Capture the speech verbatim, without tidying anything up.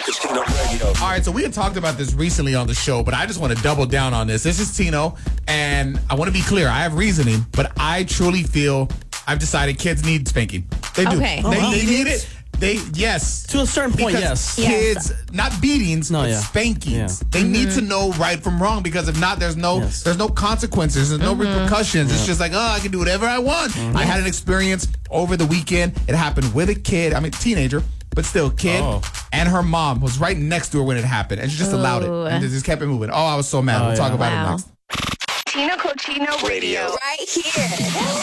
Coachino Radio. All right, so we had talked about this recently on the show, but I just want to double down on this. This is Tino, and I want to be clear. I have reasoning, but I truly feel I've decided kids need spanking. They do. Okay. They, Oh, they wow. need it. They yes. To a certain point, Because yes. Kids, not beatings, No, but yeah. spankings. Yeah. They need to know right from wrong, because if not, there's no Yes. there's no consequences. There's no repercussions. It's just like, oh, I can do whatever I want. I had an experience over the weekend. It happened with a kid. I mean, teenager, but still, kid. Oh. And her mom was right next to her when it happened, and she just allowed it Ooh. and just kept it moving. Oh, I was so mad. Oh, we'll talk yeah. about Wow. it next. Tino Cochino Radio. Right here.